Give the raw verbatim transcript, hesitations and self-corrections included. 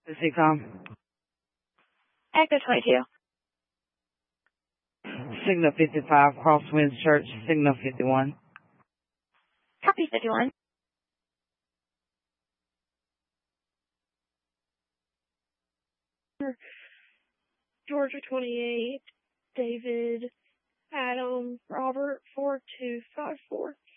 Seacom. Echo twenty-two. Signal fifty-five, Crosswinds Church, Signal fifty-one. Copy fifty-one. Georgia twenty-eight, David, Adam, Robert, four two five four.